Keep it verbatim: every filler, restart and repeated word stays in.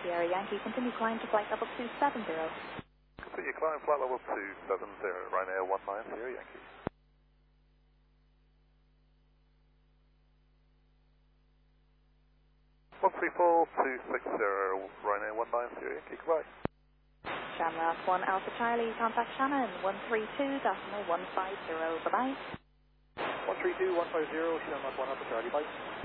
Sierra Yankee, continue climb to flight level two seven zero. Continue climb flight level two seven zero, Ryanair one nine Sierra Yankee. one three four two six zero, Ryanair one nine Sierra Yankee, goodbye. Shamrock one Alpha Charlie, contact Shannon, one three two decimal one five zero, bye-bye. one three two one five zero, Shamrock one Alpha Charlie, bye.